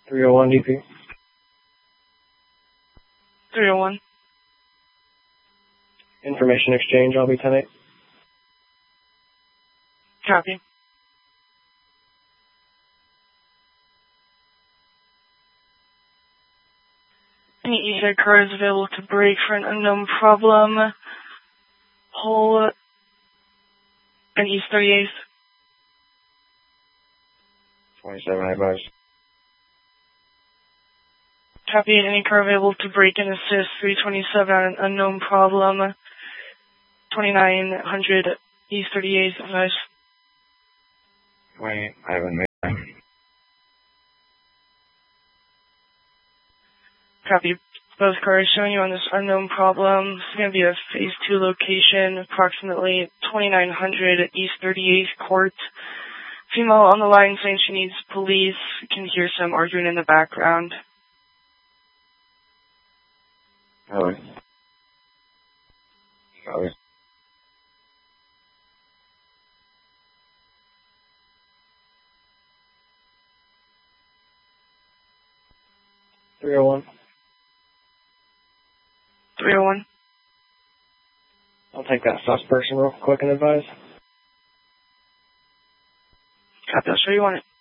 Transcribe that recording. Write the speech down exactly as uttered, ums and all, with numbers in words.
three oh one D P. three oh one. Information exchange, I'll be ten eight. Copy. Any E-Side car is available to break for an unknown problem. Hole and East thirty-eighth. twenty-seven, I advise. Copy. Any car available to break and assist three twenty-seven on an unknown problem. twenty-nine hundred East thirty-eighth, advise. twenty-eight, I haven't made that. Copy. Both cars showing you on this unknown problem. This is going to be a phase two location, approximately twenty-nine hundred East thirty-eighth Court. Female on the line saying she needs police. You can hear some arguing in the background. Hello. Hello. three oh one. three oh one. I'll take that sus person real quick and advise. Copy, I'll show you on it.